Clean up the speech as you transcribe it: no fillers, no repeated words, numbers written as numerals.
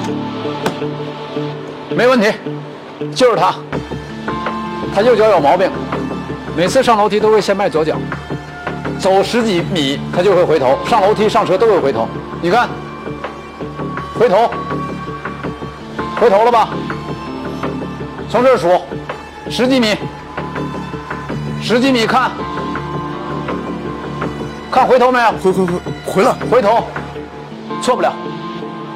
没问题，就是他。他右脚有毛病，每次上楼梯都会先迈左脚，走10几米他就会回头，上楼梯上车都会回头。你看，回头，回头了吧？从这儿数，10几米，10几米，看回头没有？ 回了， 回头，错不了。